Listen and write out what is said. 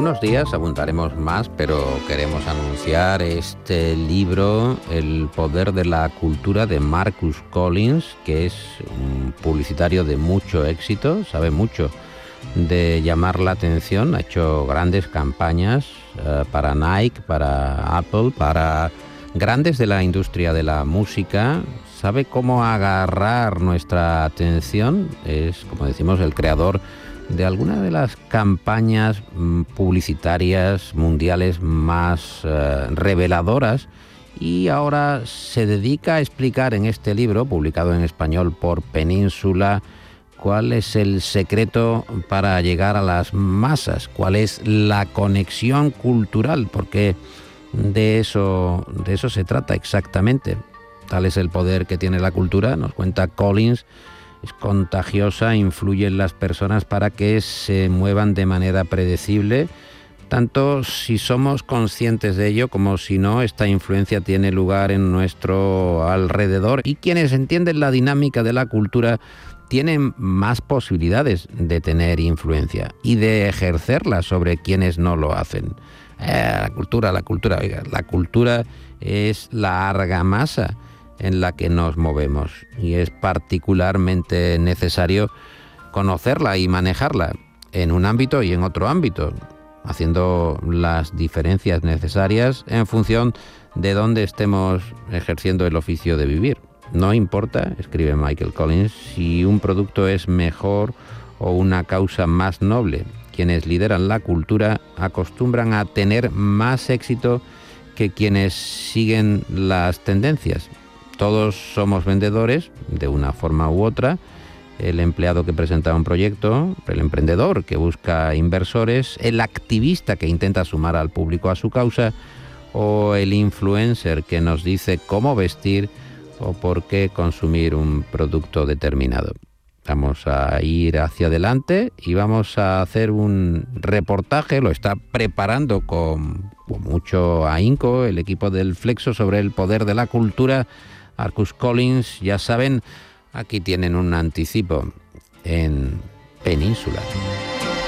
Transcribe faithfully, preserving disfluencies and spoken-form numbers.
unos días abundaremos más, pero queremos anunciar este libro, El poder de la cultura, de Marcus Collins, que es un publicitario de mucho éxito, sabe mucho de llamar la atención, ha hecho grandes campañas uh, para Nike, para Apple, para grandes de la industria de la música, sabe cómo agarrar nuestra atención, es, como decimos, el creador de alguna de las campañas publicitarias mundiales más uh, reveladoras, y ahora se dedica a explicar en este libro, publicado en español por Península, cuál es el secreto para llegar a las masas, cuál es la conexión cultural, porque de eso, de eso se trata exactamente. Tal es el poder que tiene la cultura, nos cuenta Collins. Es contagiosa, influye en las personas para que se muevan de manera predecible, tanto si somos conscientes de ello como si no. Esta influencia tiene lugar en nuestro alrededor, y quienes entienden la dinámica de la cultura tienen más posibilidades de tener influencia y de ejercerla sobre quienes no lo hacen. Eh, la cultura, la cultura, oiga, la cultura es la argamasa en la que nos movemos, y es particularmente necesario conocerla y manejarla en un ámbito y en otro ámbito, haciendo las diferencias necesarias en función de dónde estemos ejerciendo el oficio de vivir. No importa, escribe Michael Collins, si un producto es mejor o una causa más noble. Quienes lideran la cultura acostumbran a tener más éxito que quienes siguen las tendencias. Todos somos vendedores, de una forma u otra. El empleado que presenta un proyecto, el emprendedor que busca inversores, el activista que intenta sumar al público a su causa, o el influencer que nos dice cómo vestir o por qué consumir un producto determinado. Vamos a ir hacia adelante y vamos a hacer un reportaje, lo está preparando con, con mucho ahínco el equipo del Flexo, sobre el poder de la cultura. Marcus Collins, ya saben, aquí tienen un anticipo en Península.